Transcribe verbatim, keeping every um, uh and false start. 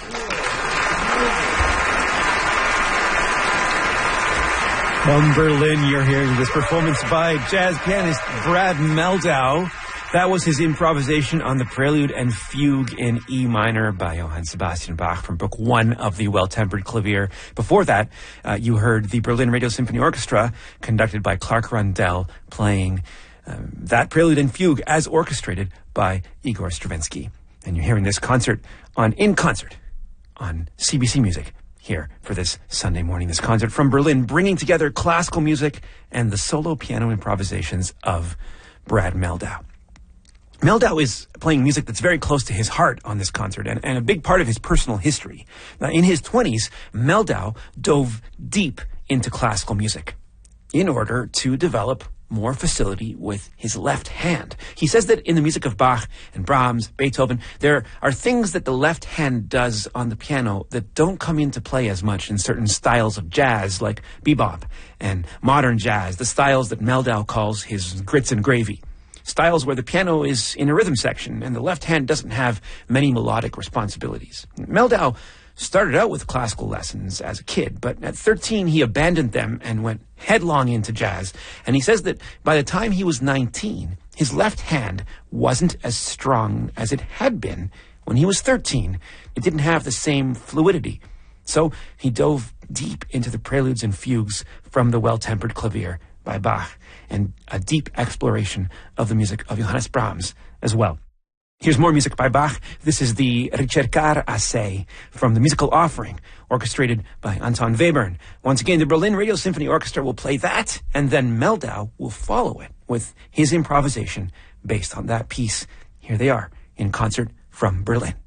From Berlin, you're hearing this performance by jazz pianist Brad Mehldau. That was his improvisation on the Prelude and Fugue in E minor by Johann Sebastian Bach from Book One of the Well-Tempered Clavier. Before that, uh, you heard the Berlin Radio Symphony Orchestra, conducted by Clark Rundell, playing um, that Prelude and Fugue as orchestrated by Igor Stravinsky. And you're hearing this concert on In Concert on C B C Music. Here for this Sunday morning, this concert from Berlin, bringing together classical music and the solo piano improvisations of Brad Mehldau. Mehldau is playing music that's very close to his heart on this concert and, and a big part of his personal history. Now, in his twenties, Mehldau dove deep into classical music in order to develop more facility with his left hand. He says that in the music of Bach and Brahms, Beethoven, there are things that the left hand does on the piano that don't come into play as much in certain styles of jazz, like bebop and modern jazz, the styles that Mehldau calls his grits and gravy. Styles where the piano is in a rhythm section and the left hand doesn't have many melodic responsibilities. Mehldau started out with classical lessons as a kid, but at thirteen he abandoned them and went headlong into jazz. And he says that by the time he was nineteen, his left hand wasn't as strong as it had been when he was thirteen. It didn't have the same fluidity. So he dove deep into the preludes and fugues from the Well-Tempered Clavier by Bach, and a deep exploration of the music of Johannes Brahms as well. Here's more music by Bach. This is the Ricercar Assai from the Musical Offering, orchestrated by Anton Webern. Once again, the Berlin Radio Symphony Orchestra will play that, and then Mehldau will follow it with his improvisation based on that piece. Here they are in concert from Berlin.